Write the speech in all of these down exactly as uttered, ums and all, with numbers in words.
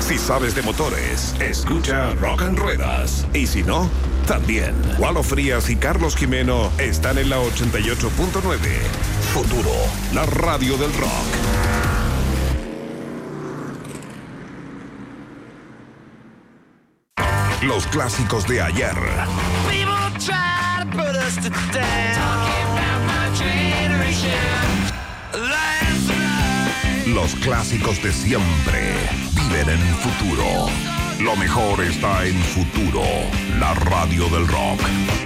Si sabes de motores, escucha Rock and Ruedas. Y si no, también. Walo Frías y Carlos Jimeno están en la ochenta y ocho punto nueve. Futuro, la radio del rock. Los clásicos de ayer. Los clásicos de siempre viven en futuro. Lo mejor está en Futuro, la radio del rock.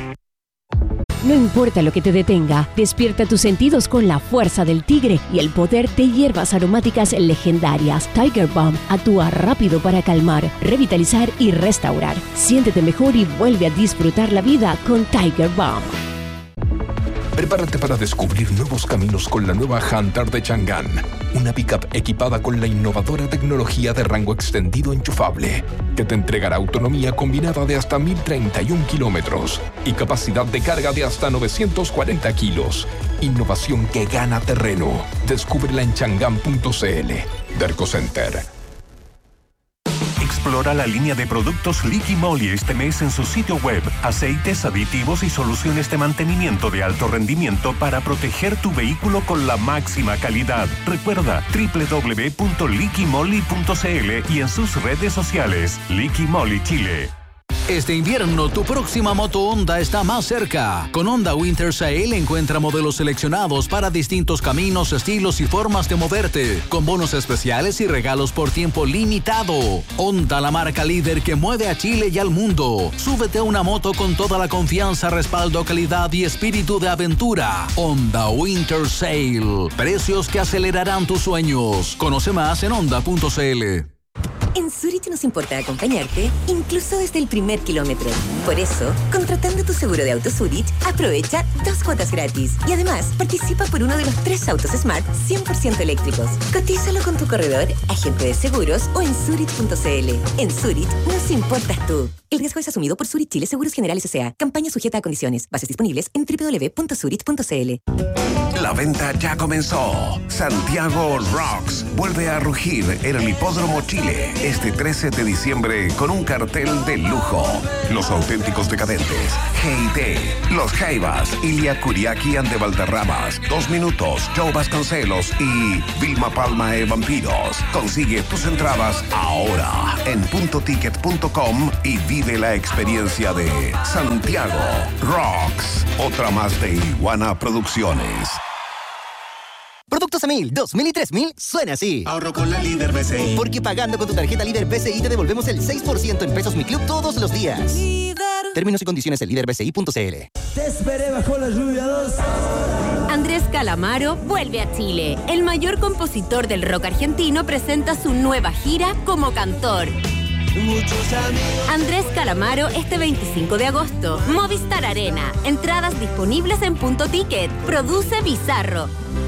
No importa lo que te detenga, despierta tus sentidos con la fuerza del tigre y el poder de hierbas aromáticas legendarias. Tiger Balm actúa rápido para calmar, revitalizar y restaurar. Siéntete mejor y vuelve a disfrutar la vida con Tiger Balm. Prepárate para descubrir nuevos caminos con la nueva Hunter de Chang'an, una pickup equipada con la innovadora tecnología de rango extendido enchufable, que te entregará autonomía combinada de hasta mil treinta y un kilómetros y capacidad de carga de hasta novecientos cuarenta kilos. Innovación que gana terreno. Descúbrela en chang'an punto c l. Derco Center. Explora la línea de productos Liqui Moly este mes en su sitio web. Aceites, aditivos y soluciones de mantenimiento de alto rendimiento para proteger tu vehículo con la máxima calidad. Recuerda doble u doble u doble u punto liqui moly punto c l y en sus redes sociales. Liqui Moly Chile. Este invierno, tu próxima moto Honda está más cerca. Con Honda Winter Sale encuentra modelos seleccionados para distintos caminos, estilos y formas de moverte, con bonos especiales y regalos por tiempo limitado. Honda, la marca líder que mueve a Chile y al mundo. Súbete a una moto con toda la confianza, respaldo, calidad y espíritu de aventura. Honda Winter Sale. Precios que acelerarán tus sueños. Conoce más en honda punto c l. En Zurich nos importa acompañarte, incluso desde el primer kilómetro. Por eso, contratando tu seguro de auto Zurich, aprovecha dos cuotas gratis. Y además, participa por uno de los tres autos Smart cien por ciento eléctricos. Cotízalo con tu corredor, agente de seguros o en zurich punto c l. En Zurich nos importas tú. El riesgo es asumido por Zurich Chile Seguros Generales S A. Campaña sujeta a condiciones. Bases disponibles en doble u doble u doble u punto zurich punto c l. La venta ya comenzó. Santiago Rocks vuelve a rugir en el Hipódromo Chile este trece de diciembre con un cartel de lujo. Los auténticos decadentes, G I T, Los Jaivas, Ilia Kuriaki and de Valderramas, Dos Minutos, Joe Vasconcelos y Vilma Palma e Vampiros. Consigue tus entradas ahora en punto ticket punto com y vive la experiencia de Santiago Rocks. Otra más de Iguana Producciones. Productos a mil, dos mil y tres mil suena así. Ahorro con la Líder B C I. Porque pagando con tu tarjeta Líder B C I te devolvemos el seis por ciento en pesos Mi Club todos los días. Líder. Términos y condiciones en líder b c i punto c l. Te esperé bajo la lluvia dos. Andrés Calamaro vuelve a Chile. El mayor compositor del rock argentino presenta su nueva gira como cantor. Andrés Calamaro este veinticinco de agosto. Movistar Arena. Entradas disponibles en Punto Ticket. Produce Bizarro.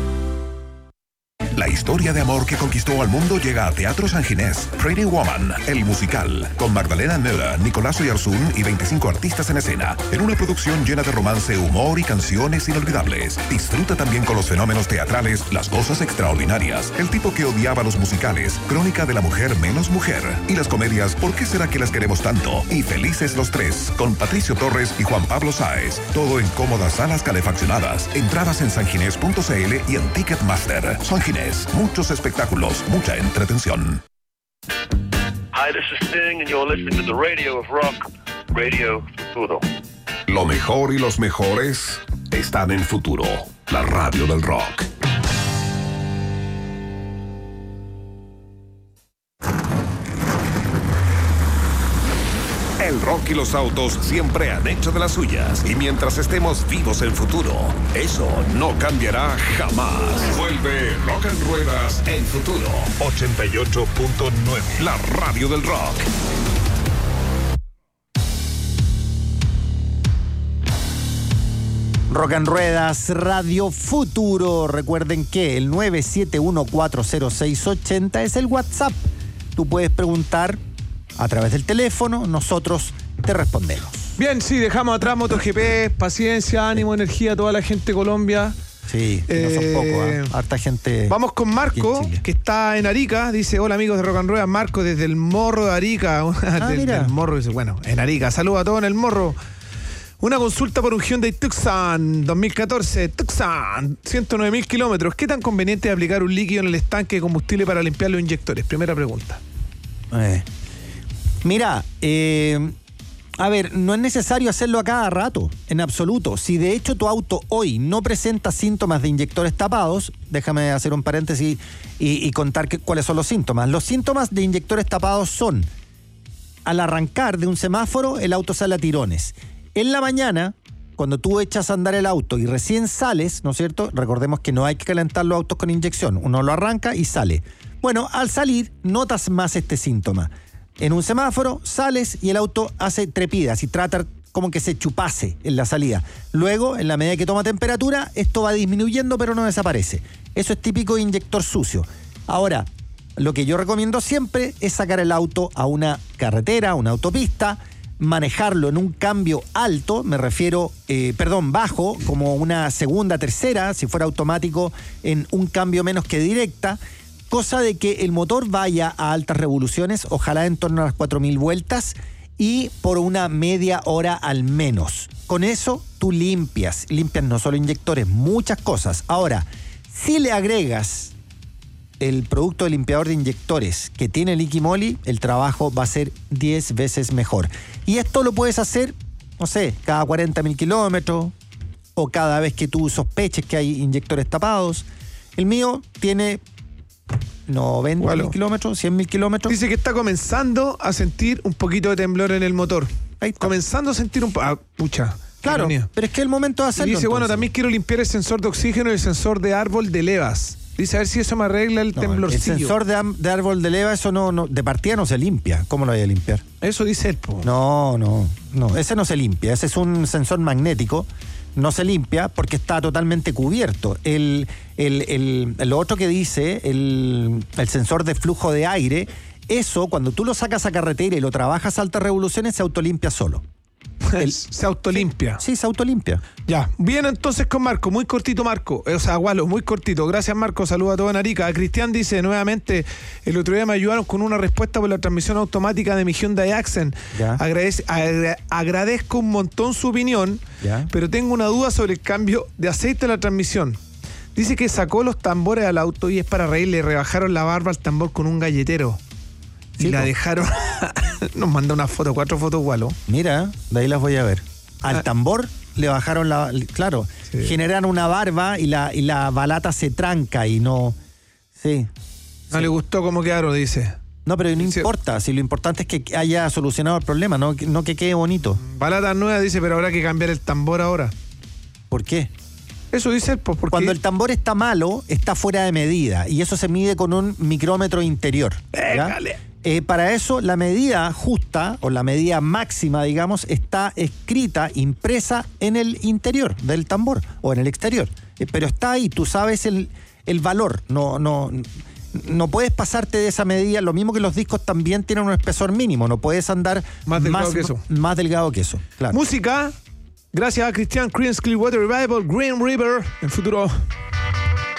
La historia de amor que conquistó al mundo llega a Teatro San Ginés. Pretty Woman, el musical, con Magdalena Müller, Nicolás Oyarzún y veinticinco artistas en escena, en una producción llena de romance, humor y canciones inolvidables. Disfruta también con los fenómenos teatrales, las cosas extraordinarias, el tipo que odiaba los musicales, Crónica de la mujer menos mujer, y las comedias ¿Por qué será que las queremos tanto? Y Felices los tres, con Patricio Torres y Juan Pablo Sáez. Todo en cómodas salas calefaccionadas. Entradas en sanginés punto c l y en Ticketmaster. San Ginés. Muchos espectáculos, mucha entretención. Hi, this is Sting and you're listening to the radio of rock, Radio Futuro. Lo mejor y los mejores están en Futuro, la radio del rock. El rock y los autos siempre han hecho de las suyas. Y mientras estemos vivos en Futuro, eso no cambiará jamás. Vuelve Rock and Ruedas en Futuro. ochenta y ocho punto nueve. La radio del rock. Rock and Ruedas, Radio Futuro. Recuerden que el nueve siete uno cuatro cero seis ocho cero es el WhatsApp. Tú puedes preguntar a través del teléfono, nosotros te respondemos. Bien, sí, dejamos atrás MotoGP, paciencia, ánimo, energía a toda la gente de Colombia. Sí, que no son Eh, pocos, ¿eh? Harta gente. Vamos con Marco, aquí en Chile. que está en Arica. Dice, hola amigos de Rock and Rueda, Marco desde el Morro de Arica. Ah, Del- mira. del Morro, dice, bueno, en Arica. Saludos a todos en el Morro. Una consulta por un Hyundai Tucson dos mil catorce. Tucson, ciento nueve mil kilómetros. ¿Qué tan conveniente es aplicar un líquido en el estanque de combustible para limpiar los inyectores? Primera pregunta. Eh. Mira, eh, a ver, no es necesario hacerlo a cada rato, en absoluto. Si de hecho tu auto hoy no presenta síntomas de inyectores tapados, déjame hacer un paréntesis y, y contar que, cuáles son los síntomas. Los síntomas de inyectores tapados son, al arrancar de un semáforo, el auto sale a tirones. En la mañana, cuando tú echas a andar el auto y recién sales, ¿no es cierto? Recordemos que no hay que calentar los autos con inyección. Uno lo arranca y sale. Bueno, al salir, notas más este síntoma. En un semáforo, sales y el auto hace trepidas y trata como que se chupase en la salida. Luego, en la medida que toma temperatura, esto va disminuyendo pero no desaparece. Eso es típico de inyector sucio. Ahora, lo que yo recomiendo siempre es sacar el auto a una carretera, a una autopista, manejarlo en un cambio alto, me refiero, eh, perdón, bajo, como una segunda, tercera, si fuera automático, en un cambio menos que directa, cosa de que el motor vaya a altas revoluciones, ojalá en torno a las cuatro mil vueltas, y por una media hora al menos. Con eso tú limpias, limpias no solo inyectores, muchas cosas. Ahora, si le agregas el producto de limpiador de inyectores que tiene Liqui Moly, el trabajo va a ser diez veces mejor. Y esto lo puedes hacer, no sé, cada cuarenta mil kilómetros o cada vez que tú sospeches que hay inyectores tapados. El mío tiene noventa mil kilómetros, cien mil kilómetros. Dice que está comenzando a sentir un poquito de temblor en el motor. Comenzando a sentir un poco... Ah, pucha. Claro, ironía. pero es que es el momento de hacerlo. Y dice, bueno, entonces. también quiero limpiar el sensor de oxígeno y el sensor de árbol de levas. Dice, a ver si eso me arregla el No, temblorcillo. el sensor de, de árbol de leva, eso no, no, de partida no se limpia. ¿Cómo lo voy a limpiar? Eso dice él, po. No, no, no, ese no se limpia. Ese es un sensor magnético. No se limpia porque está totalmente cubierto. El, el, el, lo otro que dice, el, el sensor de flujo de aire, eso cuando tú lo sacas a carretera y lo trabajas a altas revoluciones, se autolimpia solo. El, se autolimpia. Sí, se autolimpia. Ya, bien entonces con Marco, muy cortito Marco, o sea, Gualo, muy cortito. Gracias Marco, saludos a todos en Arica. Cristian dice nuevamente, el otro día me ayudaron con una respuesta por la transmisión automática de mi Hyundai Accent. Agradece, agra, agradezco un montón su opinión, ya. Pero tengo una duda sobre el cambio de aceite de la transmisión. Dice que sacó los tambores al auto y es para reír, le rebajaron la barba al tambor con un galletero. Sí, y la po. dejaron, nos manda una foto, cuatro fotos Gualo. Mira, de ahí las voy a ver. Al Ah. tambor le bajaron la... Claro, Sí. generan una barba y la, y la balata se tranca y no... Sí. No sí. le gustó cómo quedaron, dice. No, pero no Sí. importa. Si lo importante es que haya solucionado el problema, no, no que quede bonito. Balata nueva dice, pero habrá que cambiar el tambor ahora. ¿Por qué? Eso dice él, pues porque... Cuando el tambor está malo, está fuera de medida y eso se mide con un micrómetro interior. ¿ya? Pégale. Eh, para eso, la medida justa o la medida máxima, digamos, está escrita, impresa en el interior del tambor o en el exterior. Eh, pero está ahí, tú sabes el, el valor. No, no, no puedes pasarte de esa medida. Lo mismo que los discos también tienen un espesor mínimo. No puedes andar Más delgado más, que eso. más delgado que eso. Claro. Música, gracias a Cristian, Creedence Clearwater Revival, Green River, en futuro.